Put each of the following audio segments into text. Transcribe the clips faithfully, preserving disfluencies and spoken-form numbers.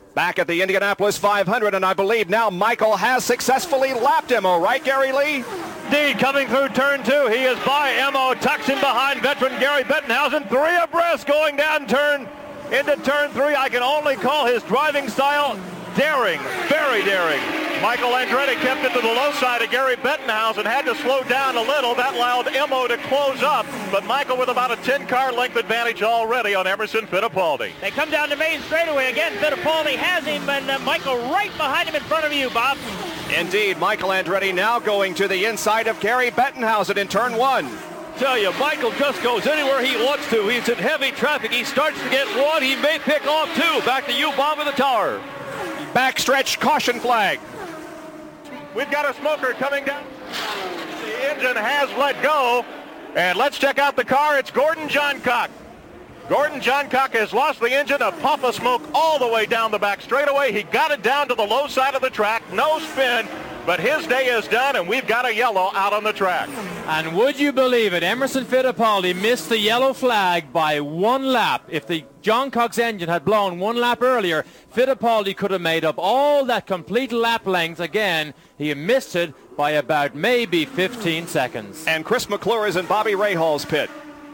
Back at the Indianapolis five hundred, and I believe now Michael has successfully lapped him. All right, Gary Lee? Indeed, coming through turn two, he is by M O Tucks in behind veteran Gary Bettenhausen. Three abreast going down turn into turn three. I can only call his driving style daring, very daring. Michael Andretti kept it to the low side of Gary Bettenhausen, had to slow down a little. That allowed M O to close up, but Michael with about a ten-car length advantage already on Emerson Fittipaldi. They come down the main straightaway again. Fittipaldi has him, and uh, Michael right behind him in front of you, Bob. Indeed, Michael Andretti now going to the inside of Gary Bettenhausen in turn one. Tell you, Michael just goes anywhere he wants to. He's in heavy traffic. He starts to get one. He may pick off two. Back to you, Bob, in the tower. Backstretch caution flag. We've got a smoker coming down. The engine has let go. And let's check out the car. It's Gordon Johncock. Gordon Johncock has lost the engine, a puff of smoke all the way down the back straightaway. He got it down to the low side of the track. No spin, but his day is done, and we've got a yellow out on the track. And would you believe it, Emerson Fittipaldi missed the yellow flag by one lap. If the Johncock's engine had blown one lap earlier, Fittipaldi could have made up all that complete lap length again. He missed it by about maybe fifteen seconds. And Chris McClure is in Bobby Rahall's pit.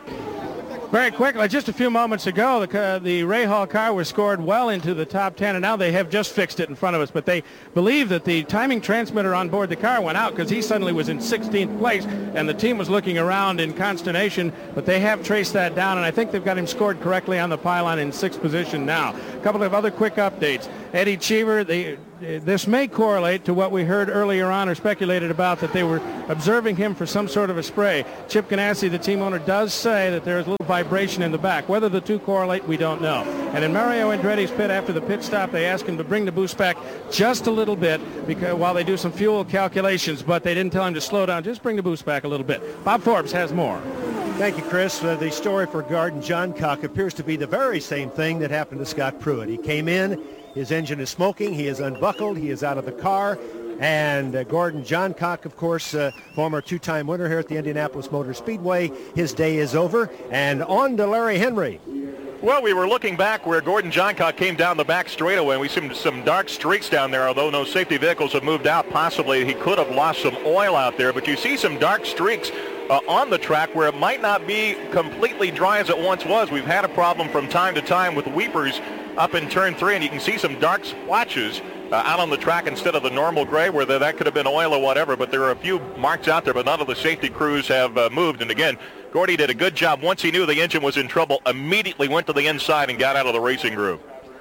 Very quickly, just a few moments ago, the, uh, the Rahal car was scored well into the top ten, and now they have just fixed it in front of us. But they believe that the timing transmitter on board the car went out because he suddenly was in sixteenth place, and the team was looking around in consternation. But they have traced that down, and I think they've got him scored correctly on the pylon in sixth position now. A couple of other quick updates. Eddie Cheever, the, this may correlate to what we heard earlier on or speculated about, that they were observing him for some sort of a spray. Chip Ganassi, the team owner, does say that there is a little vibration in the back. Whether the two correlate, we don't know. And in Mario Andretti's pit, after the pit stop, they asked him to bring the boost back just a little bit because while they do some fuel calculations, but they didn't tell him to slow down. Just bring the boost back a little bit. Bob Forbes has more. Thank you, Chris. Uh, the story for Gordon Johncock appears to be the very same thing that happened to Scott Pruitt. He came in, his engine is smoking, he is unbuckled, he is out of the car, and uh, Gordon Johncock, of course, uh, former two-time winner here at the Indianapolis Motor Speedway, his day is over, and on to Larry Henry. Well, we were looking back where Gordon Johncock came down the back straightaway, and we see some, some dark streaks down there, although no safety vehicles have moved out. Possibly he could have lost some oil out there, but you see some dark streaks uh, on the track where it might not be completely dry as it once was. We've had a problem from time to time with weepers up in turn three, and you can see some dark splotches uh, out on the track instead of the normal gray where the, that could have been oil or whatever, but there are a few marks out there, but none of the safety crews have uh, moved. And again, Gordy did a good job. Once he knew the engine was in trouble, immediately went to the inside and got out of the racing group.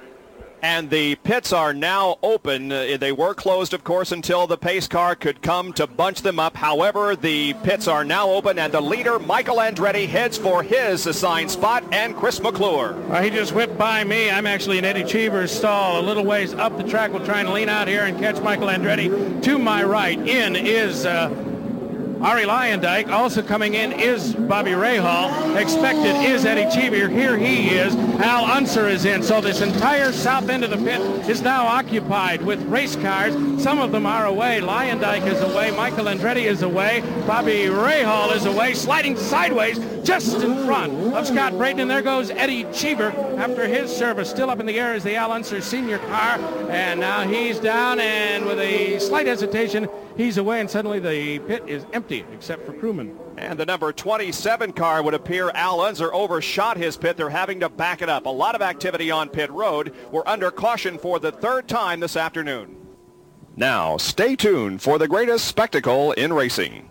And the pits are now open. Uh, they were closed, of course, until the pace car could come to bunch them up. However, the pits are now open, and the leader, Michael Andretti, heads for his assigned spot, and Chris McClure. Well, he just whipped by me. I'm actually in Eddie Cheever's stall, a little ways up the track. We'll try and lean out here and catch Michael Andretti. To my right, in is uh, Ari Leyendijk. Also coming in is Bobby Rahal. Expected is Eddie Cheever. Here he is. Al Unser is in. So this entire south end of the pit is now occupied with race cars. Some of them are away. Leyendijk is away. Michael Andretti is away. Bobby Rahal is away, sliding sideways just in front of Scott Brayton. And there goes Eddie Cheever after his service. Still up in the air is the Al Unser senior car. And now he's down, and with a slight hesitation, he's away, and suddenly the pit is empty except for crewmen. And the number twenty-seven car would appear Al Unser overshot his pit. They're having to back it up. A lot of activity on pit road. We're under caution for the third time this afternoon. Now, stay tuned for the greatest spectacle in racing.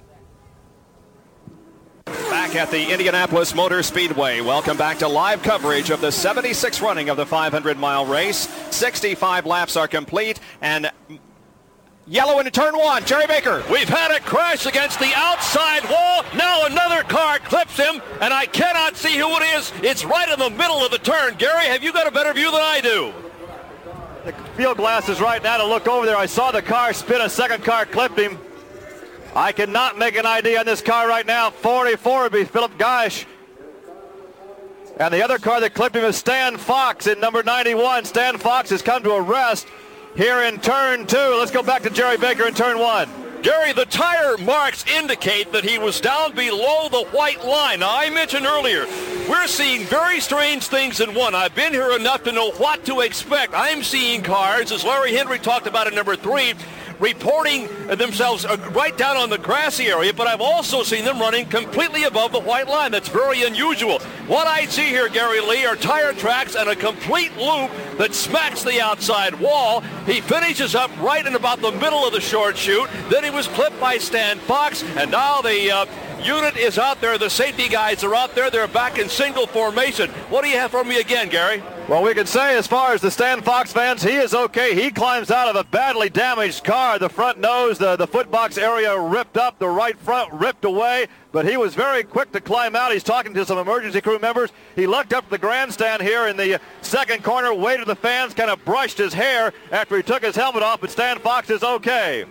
Back at the Indianapolis Motor Speedway. Welcome back to live coverage of the seventy-sixth running of the five hundred mile race. sixty-five laps are complete, and yellow into turn one, Jerry Baker. We've had a crash against the outside wall. Now another car clips him, and I cannot see who it is. It's right in the middle of the turn. Gary, have you got a better view than I do? The field glass is right now to look over there. I saw the car spin. A second car clipped him. I cannot make an idea on this car right now. forty-four would be Philip Geisch. And the other car that clipped him is Stan Fox in number ninety-one. Stan Fox has come to a rest here in turn two. Let's go back to Jerry Baker in turn one. Gary, the tire marks indicate that he was down below the white line. Now, I mentioned earlier, we're seeing very strange things in one. I've been here enough to know what to expect. I'm seeing cars, as Larry Henry talked about in number three, reporting themselves right down on the grassy area, but I've also seen them running completely above the white line. That's very unusual. What I see here, Gary Lee, are tire tracks and a complete loop that smacks the outside wall. He finishes up right in about the middle of the short chute. Then he was clipped by Stan Fox, and now the uh, unit is out there. The safety guys are out there. They're back in single formation. What do you have for me again, Gary? Well, we can say as far as the Stan Fox fans, he is okay. He climbs out of a badly damaged car. The front nose, the, the foot box area ripped up, the right front ripped away, but he was very quick to climb out. He's talking to some emergency crew members. He looked up to the grandstand here in the second corner, waved to the fans, kind of brushed his hair after he took his helmet off, but Stan Fox is okay.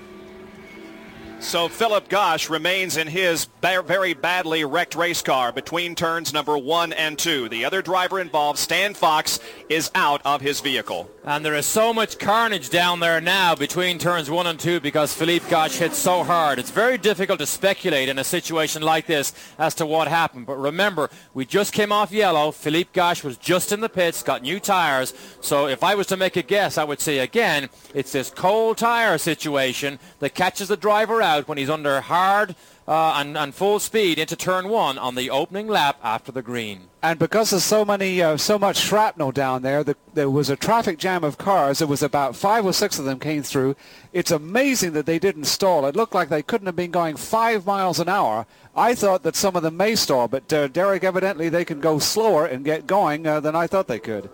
So Philip Gosch remains in his very badly wrecked race car between turns number one and two. The other driver involved, Stan Fox, is out of his vehicle. And there is so much carnage down there now between turns one and two because Philippe Gosch hit so hard. It's very difficult to speculate in a situation like this as to what happened. But remember, we just came off yellow. Philippe Gosch was just in the pits, got new tires. So if I was to make a guess, I would say again, it's this cold tire situation that catches the driver out when he's under hard uh, and, and full speed into turn one on the opening lap after the green. And because there's so many, uh, so much shrapnel down there, the, there was a traffic jam of cars. There was about five or six of them came through. It's amazing that they didn't stall. It looked like they couldn't have been going five miles an hour. I thought that some of them may stall, but uh, Derek, evidently they can go slower and get going uh, than I thought they could.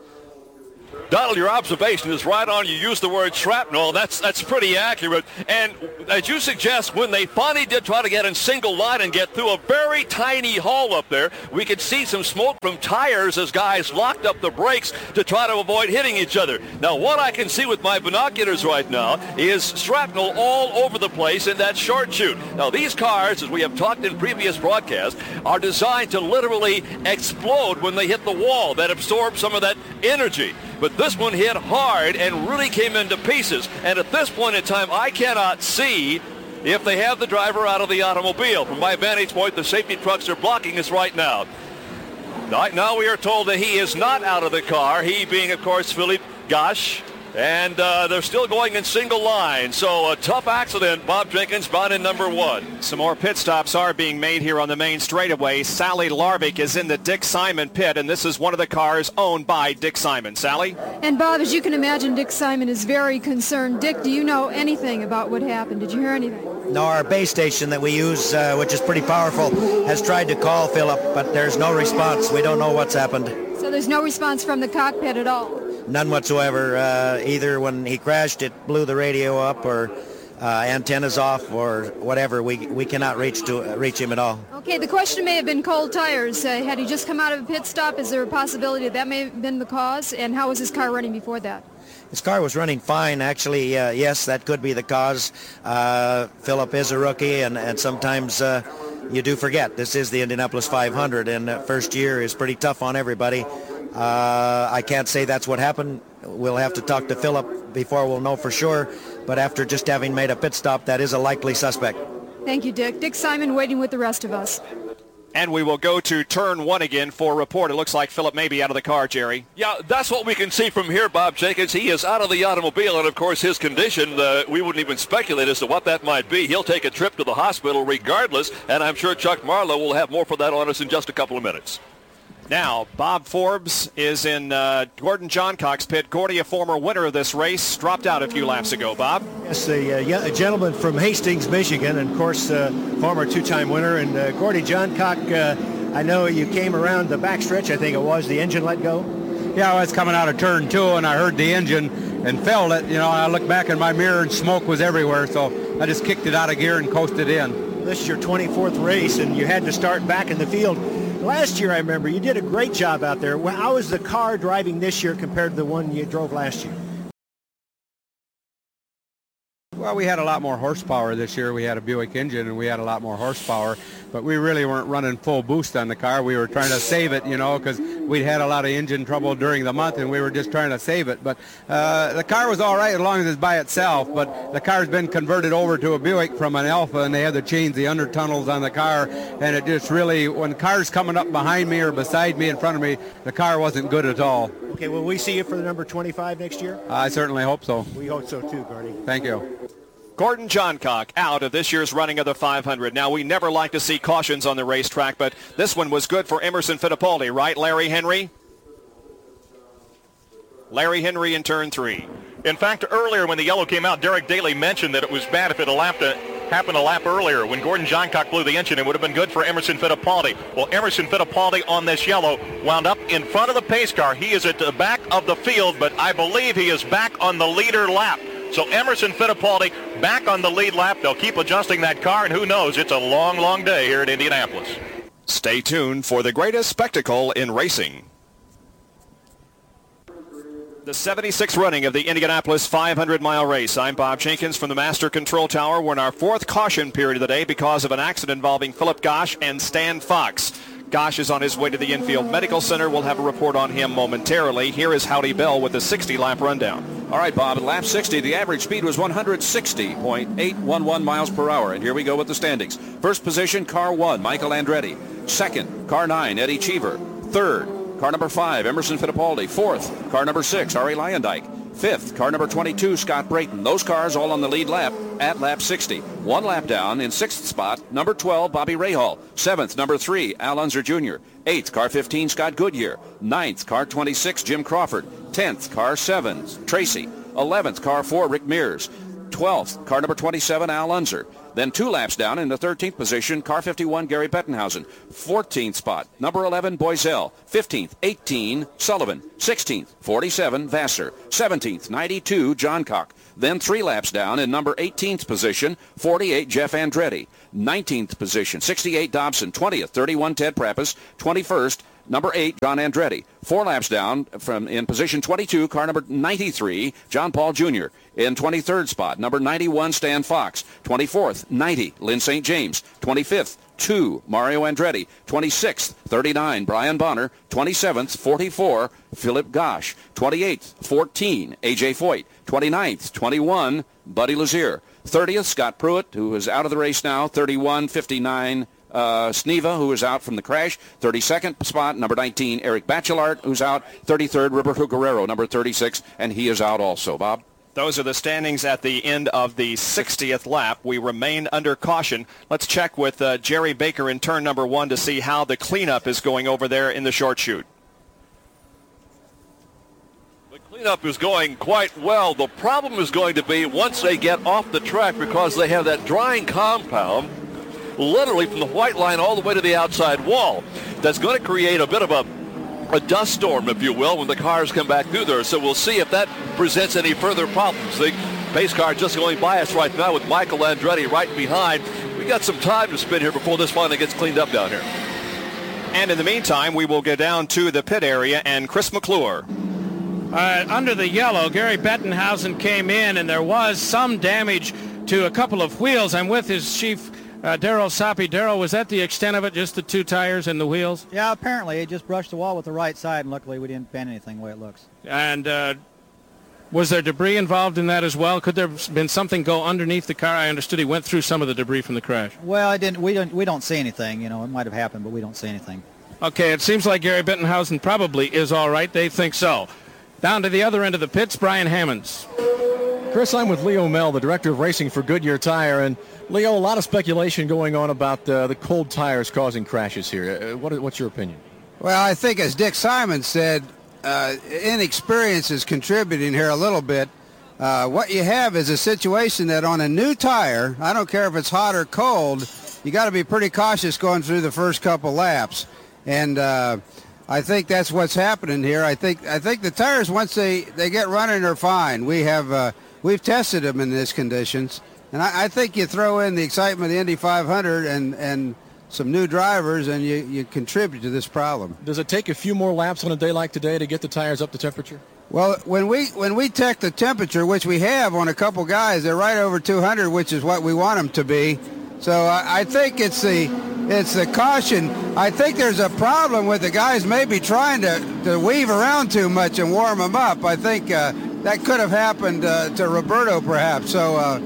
Donald, your observation is right on. You used the word shrapnel. That's that's pretty accurate. And as you suggest, when they finally did try to get in single line and get through a very tiny hole up there, we could see some smoke from tires as guys locked up the brakes to try to avoid hitting each other. Now, what I can see with my binoculars right now is shrapnel all over the place in that short chute. Now, these cars, as we have talked in previous broadcasts, are designed to literally explode when they hit the wall. That absorbs some of that energy. But this one hit hard and really came into pieces. And at this point in time, I cannot see if they have the driver out of the automobile. From my vantage point, the safety trucks are blocking us right now. Right now we are told that he is not out of the car, he being, of course, Philippe Gosch. And uh, they're still going in single line. So a tough accident. Bob Jenkins bound in number one. Some more pit stops are being made here on the main straightaway. Sally Larvik is in the Dick Simon pit, and this is one of the cars owned by Dick Simon. Sally? And Bob, as you can imagine, Dick Simon is very concerned. Dick, do you know anything about what happened? Did you hear anything? No, our base station that we use, uh, which is pretty powerful, has tried to call Philip, but there's no response. We don't know what's happened. So there's no response from the cockpit at all? None whatsoever. Uh, either when he crashed, it blew the radio up, or uh, antennas off, or whatever. We we cannot reach to uh, reach him at all. Okay, the question may have been cold tires. Uh, had he just come out of a pit stop? Is there a possibility that that may have been the cause? And how was his car running before that? His car was running fine, actually. Uh, yes, that could be the cause. Uh, Philip is a rookie, and and sometimes uh, you do forget. This is the Indianapolis five hundred, and uh, first year is pretty tough on everybody. Uh, I can't say that's what happened. We'll have to talk to Philip before we'll know for sure. But after just having made a pit stop, that is a likely suspect. Thank you, Dick. Dick Simon waiting with the rest of us. And we will go to turn one again for a report. It looks like Philip may be out of the car, Jerry. Yeah, that's what we can see from here, Bob Jenkins. He is out of the automobile, and, of course, his condition, uh, we wouldn't even speculate as to what that might be. He'll take a trip to the hospital regardless, and I'm sure Chuck Marlowe will have more for that on us in just a couple of minutes. Now, Bob Forbes is in uh, Gordon Johncock's pit. Gordy, a former winner of this race, dropped out a few laps ago. Bob? Yes, a, uh, yeah, a gentleman from Hastings, Michigan, and, of course, uh, former two-time winner. And uh, Gordy Johncock, uh, I know you came around the backstretch, I think it was. The engine let go? Yeah, I was coming out of turn two, and I heard the engine and felt it. You know, I looked back in my mirror, and smoke was everywhere, so I just kicked it out of gear and coasted in. This is your twenty-fourth race, and you had to start back in the field. Last year, I remember, you did a great job out there. How is the car driving this year compared to the one you drove last year? Well, we had a lot more horsepower this year. We had a Buick engine, and we had a lot more horsepower. But we really weren't running full boost on the car. We were trying to save it, you know, because we'd had a lot of engine trouble during the month, and we were just trying to save it. But uh, the car was all right as long as it's by itself. But the car's been converted over to a Buick from an Alfa, and they had to change the under tunnels on the car. And it just really, when cars coming up behind me or beside me, in front of me, the car wasn't good at all. Okay, will we see you for the number twenty-five next year? I certainly hope so. We hope so too, Gordy. Thank you. Gordon Johncock out of this year's running of the five hundred. Now, we never like to see cautions on the racetrack, but this one was good for Emerson Fittipaldi, right, Larry Henry? Larry Henry in turn three. In fact, earlier when the yellow came out, Derek Daly mentioned that it was bad if it happened a lap earlier. When Gordon Johncock blew the engine, it would have been good for Emerson Fittipaldi. Well, Emerson Fittipaldi on this yellow wound up in front of the pace car. He is at the back of the field, but I believe he is back on the leader lap. So Emerson Fittipaldi back on the lead lap. They'll keep adjusting that car, and who knows, it's a long, long day here at Indianapolis. Stay tuned for the greatest spectacle in racing. The seventy-sixth running of the Indianapolis five hundred mile race. I'm Bob Jenkins from the Master Control Tower. We're in our fourth caution period of the day because of an accident involving Philip Gosch and Stan Fox. Gosch is on his way to the Infield Medical Center. We'll have a report on him momentarily. Here is Howdy Bell with the sixty lap rundown. All right, Bob, at lap sixty, the average speed was one hundred sixty point eight one one miles per hour. And here we go with the standings. First position, car one, Michael Andretti. Second, car nine, Eddie Cheever. Third, car number five, Emerson Fittipaldi. Fourth, car number six, Arie Luyendyk. Fifth, car number twenty-two, Scott Brayton. Those cars all on the lead lap at lap sixty. One lap down in sixth spot, number twelve, Bobby Rahal. Seventh, number three, Al Unser Junior Eighth, car fifteen, Scott Goodyear. Ninth, car twenty-six, Jim Crawford. Tenth, car seven, Tracy. Eleventh, car four, Rick Mears. Twelfth, car number twenty-seven, Al Unser. Then two laps down in the thirteenth position, car fifty-one, Gary Bettenhausen. fourteenth spot, number eleven, Boiselle. fifteenth, eighteen, Sullivan. sixteenth, forty-seven, Vassar. seventeenth, ninety-two, Johncock. Then three laps down in number eighteenth position, forty-eight, Jeff Andretti. nineteenth position, sixty-eight, Dobson. twentieth, thirty-one, Ted Prappas. twenty-first, number eight, John Andretti. Four laps down from in position twenty-two, car number ninety-three, John Paul Junior In twenty-third spot, number ninety-one, Stan Fox. twenty-fourth, ninety, Lynn Saint James. twenty-fifth, two, Mario Andretti. twenty-sixth, thirty-nine, Brian Bonner. twenty-seventh, forty-four, Philip Gosch. twenty-eighth, fourteen, A J Foyt. twenty-ninth, twenty-one, Buddy Lazier. thirtieth, Scott Pruitt, who is out of the race now. thirty-one, fifty-nine, Uh, Sneva, who is out from the crash. thirty-second spot, number nineteen, Eric Bachelart, who's out. thirty-third, Roberto Guerrero, number thirty-six, and he is out also. Bob? Those are the standings at the end of the sixtieth lap. We remain under caution. Let's check with uh, Jerry Baker in turn number one to see how the cleanup is going over there in the short chute. The cleanup is going quite well. The problem is going to be once they get off the track because they have that drying compound literally from the white line all the way to the outside wall. That's going to create a bit of a, a dust storm, if you will, when the cars come back through there. So we'll see if that presents any further problems. The pace car just going by us right now with Michael Andretti right behind. We got some time to spend here before this finally gets cleaned up down here. And in the meantime, we will go down to the pit area and Chris McClure. Uh, under the yellow, Gary Bettenhausen came in, and there was some damage to a couple of wheels. I'm with his chief, Uh, Darrell Soppy. Darrell, was that the extent of it, just the two tires and the wheels? Yeah, apparently. It just brushed the wall with the right side, and luckily we didn't bend anything the way it looks. And uh, was there debris involved in that as well? Could there have been something go underneath the car? I understood he went through some of the debris from the crash. Well, I didn't. We don't. We don't see anything. You know, it might have happened, but we don't see anything. Okay, it seems like Gary Bettenhausen probably is all right. They think so. Down to the other end of the pits, Brian Hammonds. Chris, I'm with Leo Mel, the director of racing for Goodyear Tire. And, Leo, a lot of speculation going on about uh, the cold tires causing crashes here. Uh, what, what's your opinion? Well, I think, as Dick Simon said, uh, inexperience is contributing here a little bit. Uh, what you have is a situation that on a new tire, I don't care if it's hot or cold, you got to be pretty cautious going through the first couple laps. And uh, I think that's what's happening here. I think I think the tires, once they, they get running, are fine. We have uh, we've tested them in these conditions, and I, I think you throw in the excitement of the Indy five hundred and and some new drivers, and you, you contribute to this problem. Does it take a few more laps on a day like today to get the tires up to temperature? Well, when we when we check the temperature, which we have on a couple guys, they're right over two hundred, which is what we want them to be. So I, I think it's the it's the caution. I think there's a problem with the guys maybe trying to, to weave around too much and warm them up. I think uh, that could have happened uh, to Roberto perhaps. So uh,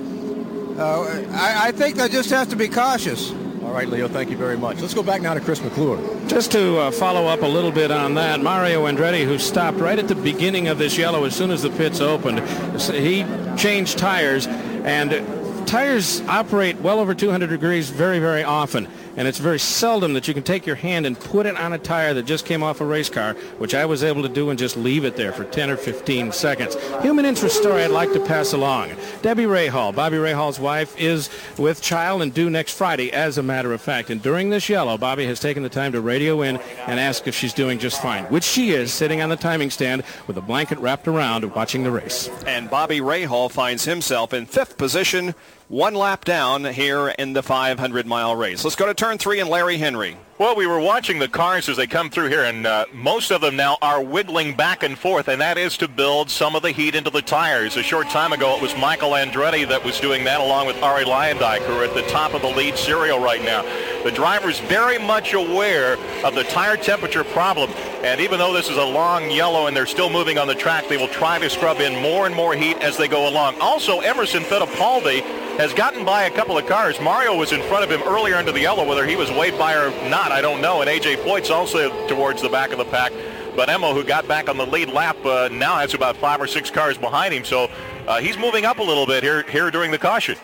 uh, I, I think they just have to be cautious. All right, Leo, thank you very much. Let's go back now to Chris McClure. Just to uh, follow up a little bit on that, Mario Andretti, who stopped right at the beginning of this yellow as soon as the pits opened, he changed tires, and tires operate well over two hundred degrees very, very often. And it's very seldom that you can take your hand and put it on a tire that just came off a race car, which I was able to do and just leave it there for ten or fifteen seconds. Human interest story I'd like to pass along. Debbie Rahal, Bobby Rahal's wife, is with child and due next Friday, as a matter of fact. And during this yellow, Bobby has taken the time to radio in and ask if she's doing just fine, which she is, sitting on the timing stand with a blanket wrapped around watching the race. And Bobby Rahal finds himself in fifth position, one lap down here in the five hundred mile race. Let's go to turn three and Larry Henry. Well, we were watching the cars as they come through here, and uh, most of them now are wiggling back and forth, and that is to build some of the heat into the tires. A short time ago, it was Michael Andretti that was doing that, along with Ari Leyendyk, who are at the top of the lead serial right now. The driver's very much aware of the tire temperature problem, and even though this is a long yellow and they're still moving on the track, they will try to scrub in more and more heat as they go along. Also, Emerson Fittipaldi has gotten by a couple of cars. Mario was in front of him earlier into the yellow. Whether he was weighed by or not, I don't know. And A J Foyt's also towards the back of the pack. But Emmo, who got back on the lead lap, uh, now has about five or six cars behind him. So uh, he's moving up a little bit here, here during the caution.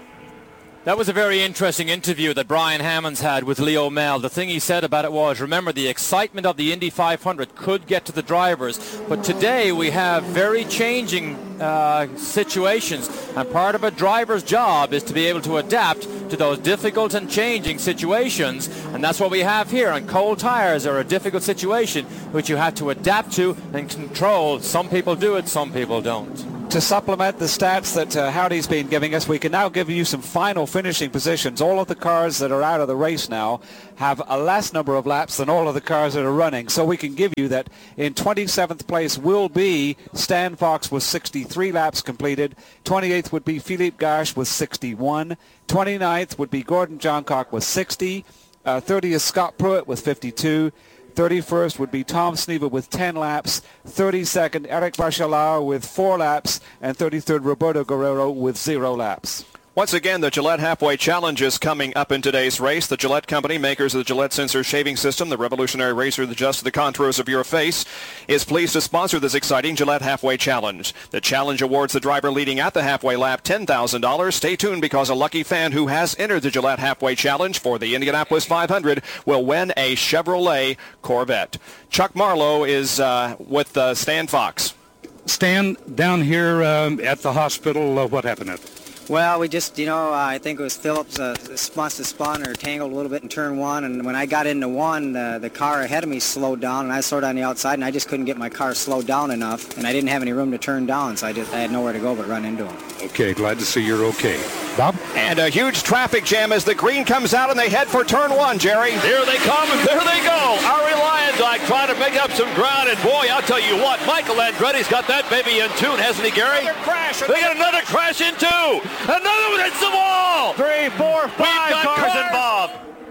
That was a very interesting interview that Brian Hammonds had with Leo Mel. The thing he said about it was, remember, the excitement of the Indy five hundred could get to the drivers, but today we have very changing uh, situations, and part of a driver's job is to be able to adapt to those difficult and changing situations, and that's what we have here. And cold tires are a difficult situation which you have to adapt to and control. Some people do it, some people don't. To supplement the stats that uh, Howdy's been giving us, we can now give you some final finishing positions. All of the cars that are out of the race now have a less number of laps than all of the cars that are running. So we can give you that in twenty-seventh place will be Stan Fox with sixty-three laps completed. twenty-eighth would be Philippe Gache with sixty-one. twenty-ninth would be Gordon Johncock with sixty. Uh, thirtieth Scott Pruitt with fifty-two. thirty-first would be Tom Sneva with ten laps, thirty-second Eric Bachelard with four laps, and thirty-third Roberto Guerrero with zero laps. Once again, the Gillette Halfway Challenge is coming up in today's race. The Gillette Company, makers of the Gillette Sensor Shaving System, the revolutionary razor that adjusts the contours of your face, is pleased to sponsor this exciting Gillette Halfway Challenge. The challenge awards the driver leading at the halfway lap ten thousand dollars. Stay tuned, because a lucky fan who has entered the Gillette Halfway Challenge for the Indianapolis five hundred will win a Chevrolet Corvette. Chuck Marlowe is uh, with uh, Stan Fox. Stan, down here um, at the hospital, uh, what happened at Well, we just, you know, uh, I think it was Phillips uh, must have spun or tangled a little bit in turn one, and when I got into one, the, the car ahead of me slowed down, and I was sort of on the outside, and I just couldn't get my car slowed down enough, and I didn't have any room to turn down, so I just I had nowhere to go but run into him. Okay, glad to see you're okay. Bob? And a huge traffic jam as the green comes out, and they head for turn one, Jerry. Here they come, and there they go. Ari Leyendyk trying to make up some ground, and boy, I'll tell you what, Michael Andretti's got that baby in tune, hasn't he, Gary? Another crash. They got another crash in two. Another one hits the wall. Three, four, five cars, cars involved.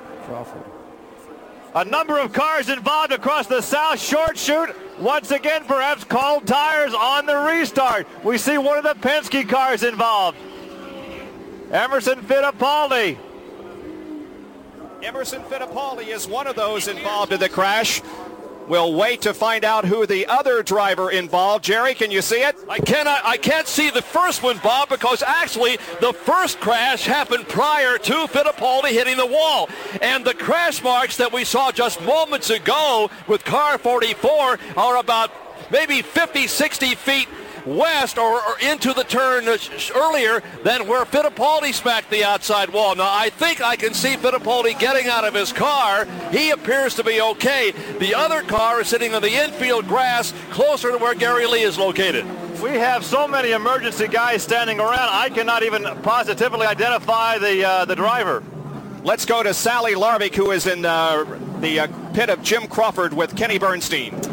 A number of cars involved across the South Short Chute. Once again, perhaps cold tires on the restart. We see one of the Penske cars involved. Emerson Fittipaldi. Emerson Fittipaldi is one of those involved in the crash. We'll wait to find out who the other driver involved. Jerry, can you see it? I cannot. I can't see the first one, Bob, because actually the first crash happened prior to Fittipaldi hitting the wall. And the crash marks that we saw just moments ago with car forty-four are about maybe fifty, sixty feet west or, or into the turn earlier than where Fittipaldi smacked the outside wall. Now, I think I can see Fittipaldi getting out of his car. He appears to be okay. The other car is sitting on the infield grass closer to where Gary Lee is located. We have so many emergency guys standing around, I cannot even positively identify the, uh, the driver. Let's go to Sally Larvik, who is in uh, the uh, pit of Jim Crawford with Kenny Bernstein.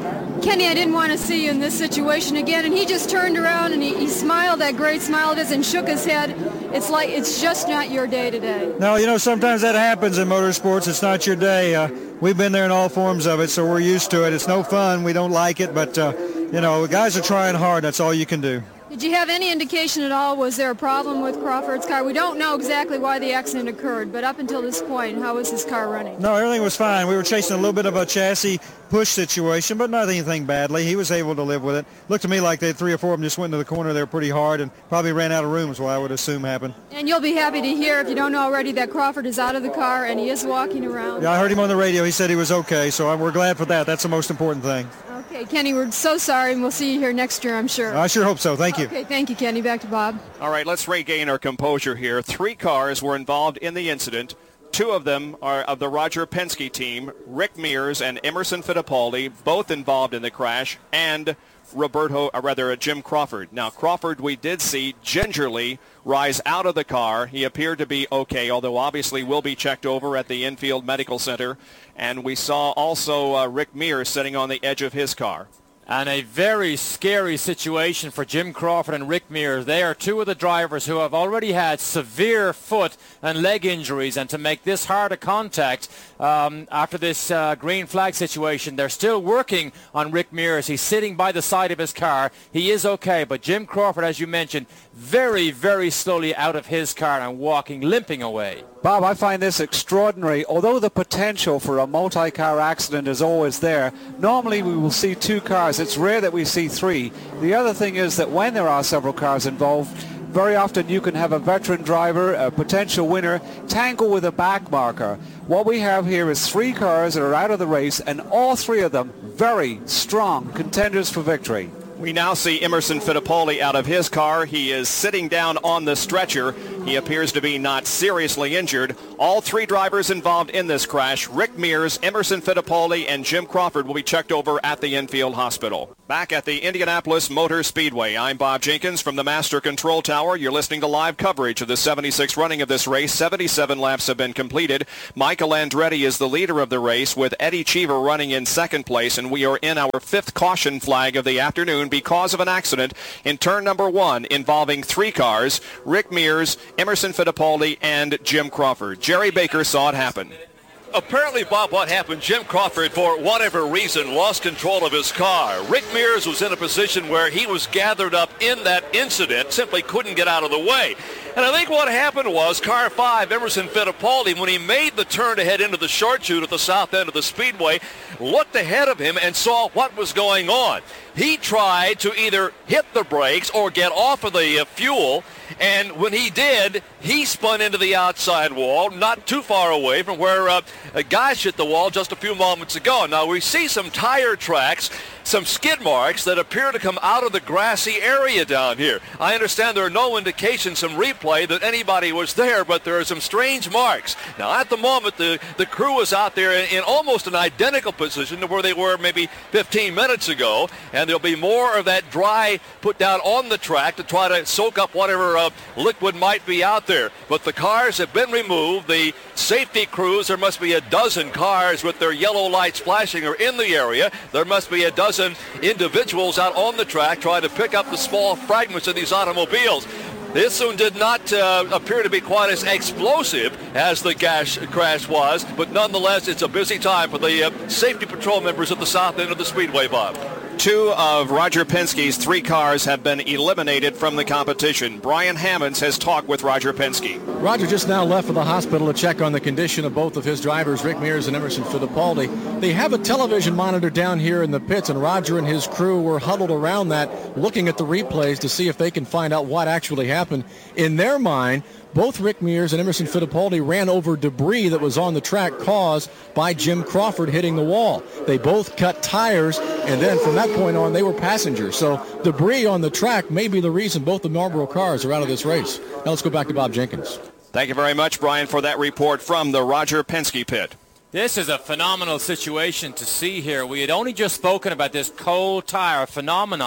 Kenny, I didn't want to see you in this situation again, and he just turned around and he, he smiled that great smile of his and shook his head. It's like it's just not your day today. No, you know, sometimes that happens in motorsports. It's not your day. Uh, we've been there in all forms of it, so we're used to it. It's no fun. We don't like it, but, uh, you know, the guys are trying hard. That's all you can do. Did you have any indication at all? Was there a problem with Crawford's car? We don't know exactly why the accident occurred, but up until this point, how was his car running? No, everything was fine. We were chasing a little bit of a chassis push situation, but not anything badly. He was able to live with it. Looked to me like they three or four of them just went into the corner there pretty hard and probably ran out of room is what I would assume happened. And you'll be happy to hear, if you don't know already, that Crawford is out of the car and he is walking around. Yeah, I heard him on the radio. He said he was okay, so we're glad for that. That's the most important thing. Okay, Kenny, we're so sorry, and we'll see you here next year, I'm sure. I sure hope so. Thank you. Okay, thank you, Kenny. Back to Bob. All right, let's regain our composure here. Three cars were involved in the incident. Two of them are of the Roger Penske team, Rick Mears and Emerson Fittipaldi, both involved in the crash, and Roberto, or rather Jim Crawford. Now, Crawford, we did see gingerly rise out of the car. He appeared to be okay, although obviously will be checked over at the Infield Medical Center. And we saw also uh, Rick Mears sitting on the edge of his car. And a very scary situation for Jim Crawford and Rick Mears. They are two of the drivers who have already had severe foot and leg injuries, and to make this hard a contact um, after this uh, green flag situation, they're still working on Rick Mears. He's sitting by the side of his car. He is okay, but Jim Crawford, as you mentioned, very, very slowly out of his car and walking, limping away. Bob, I find this extraordinary. Although the potential for a multi-car accident is always there, normally we will see two cars. It's rare that we see three. The other thing is that when there are several cars involved, very often you can have a veteran driver, a potential winner, tangle with a back marker. What we have here is three cars that are out of the race, and all three of them very strong contenders for victory. We now see Emerson Fittipaldi out of his car. He is sitting down on the stretcher. He appears to be not seriously injured. All three drivers involved in this crash, Rick Mears, Emerson Fittipaldi, and Jim Crawford, will be checked over at the Infield Hospital. Back at the Indianapolis Motor Speedway, I'm Bob Jenkins from the Master Control Tower. You're listening to live coverage of the seventy-sixth running of this race. seventy-seven laps have been completed. Michael Andretti is the leader of the race, with Eddie Cheever running in second place, and we are in our fifth caution flag of the afternoon because of an accident in turn number one involving three cars, Rick Mears, Emerson Fittipaldi, and Jim Crawford. Jerry Baker saw it happen. Apparently, Bob, what happened, Jim Crawford, for whatever reason, lost control of his car. Rick Mears was in a position where he was gathered up in that incident, simply couldn't get out of the way. And I think what happened was car five, Emerson Fittipaldi, when he made the turn to head into the short chute at the south end of the speedway, looked ahead of him and saw what was going on. He tried to either hit the brakes or get off of the uh, fuel, and when he did, he spun into the outside wall, not too far away from where uh, a guy hit the wall just a few moments ago. Now, we see some tire tracks, some skid marks that appear to come out of the grassy area down here. I understand there are no indications from replay that anybody was there, but there are some strange marks. Now, at the moment, the, the crew is out there in, in almost an identical position to where they were maybe fifteen minutes ago, and there'll be more of that dry put down on the track to try to soak up whatever uh, liquid might be out there. But the cars have been removed. The safety crews, there must be a dozen cars with their yellow lights flashing, are in the area. There must be a dozen individuals out on the track trying to pick up the small fragments of these automobiles. This one did not uh, appear to be quite as explosive as the gas crash was, but nonetheless, it's a busy time for the uh, safety patrol members at the south end of the speedway, Bob. Two of Roger Penske's three cars have been eliminated from the competition. Brian Hammonds has talked with Roger Penske. Roger just now left for the hospital to check on the condition of both of his drivers, Rick Mears and Emerson Fittipaldi. They have a television monitor down here in the pits, and Roger and his crew were huddled around that, looking at the replays to see if they can find out what actually happened. In their mind, both Rick Mears and Emerson Fittipaldi ran over debris that was on the track caused by Jim Crawford hitting the wall. They both cut tires, and then from that point on, they were passengers. So debris on the track may be the reason both the Marlboro cars are out of this race. Now let's go back to Bob Jenkins. Thank you very much, Brian, for that report from the Roger Penske pit. This is a phenomenal situation to see here. We had only just spoken about this cold tire phenomenon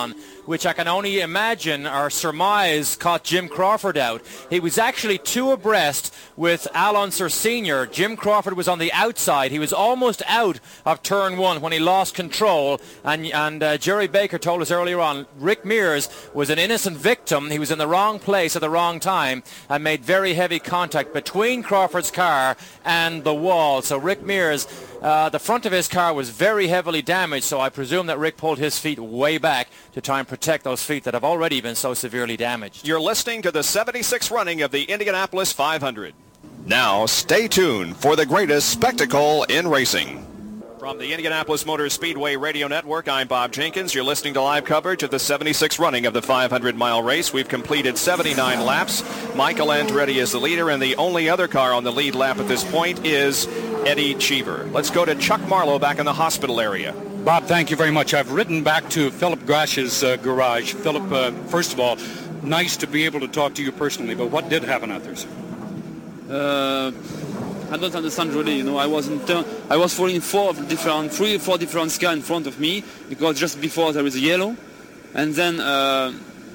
which I can only imagine or surmise caught Jim Crawford out. He was actually two abreast with Al Unser Senior Jim Crawford was on the outside. He was almost out of turn one when he lost control, and, and uh, Jerry Baker told us earlier on, Rick Mears was an innocent victim. He was in the wrong place at the wrong time and made very heavy contact between Crawford's car and the wall. So Rick Mears, uh, the front of his car was very heavily damaged, so I presume that Rick pulled his feet way back to try and protect those feet that have already been so severely damaged. You're listening to the seventy-sixth running of the Indianapolis five hundred. Now stay tuned for the greatest spectacle in racing. From the Indianapolis Motor Speedway Radio Network, I'm Bob Jenkins. You're listening to live coverage of the seventy-sixth running of the five hundred mile race. We've completed seventy-nine laps. Michael Andretti is the leader, and the only other car on the lead lap at this point is Eddie Cheever. Let's go to Chuck Marlowe back in the hospital area. Bob, thank you very much. I've ridden back to Philip Grash's uh, garage. Philip, uh, first of all, nice to be able to talk to you personally, but what did happen out there, sir? Uh, I don't understand really. You know, I was in turn, I was following four different, three or four different cars in front of me because just before there is a yellow, and then uh,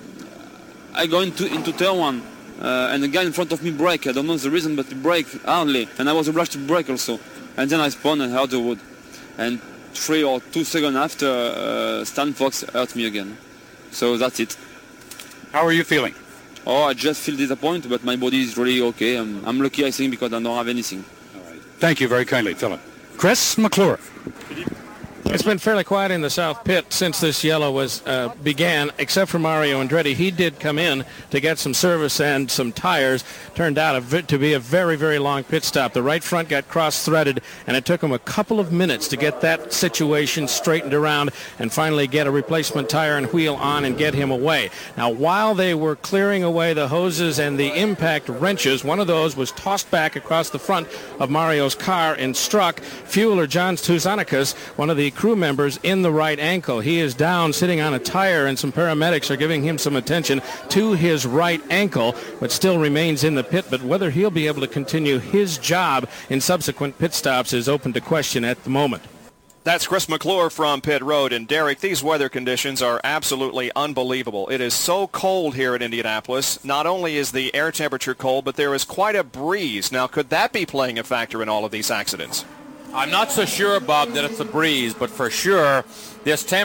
I go into into turn one, uh, and the guy in front of me brake. I don't know the reason, but he braked hardly, and I was obliged to brake also. And then I spun and hurt the wood, and three or two seconds after, uh, Stan Fox hurt me again. So that's it. How are you feeling? Oh, I just feel disappointed, but my body is really okay. I'm, I'm lucky, I think, because I don't have anything. All right. Thank you very kindly, Philip. Chris McClure. It's been fairly quiet in the South Pit since this yellow was uh, began, except for Mario Andretti. He did come in to get some service and some tires. Turned out a vi- to be a very, very long pit stop. The right front got cross-threaded, and it took him a couple of minutes to get that situation straightened around and finally get a replacement tire and wheel on and get him away. Now, while they were clearing away the hoses and the impact wrenches, one of those was tossed back across the front of Mario's car and struck Fueler John Tuzanicus, one of the crew members, in the right ankle. He is down sitting on a tire, and some paramedics are giving him some attention to his right ankle, but still remains in the pit. But whether he'll be able to continue his job in subsequent pit stops is open to question at the moment. That's Chris McClure from Pit Road. And Derek, these weather conditions are absolutely unbelievable. It is so cold here in Indianapolis. Not only is the air temperature cold, but there is quite a breeze. Now, could that be playing a factor in all of these accidents? I'm not so sure, Bob, that it's the breeze, but for sure this temperature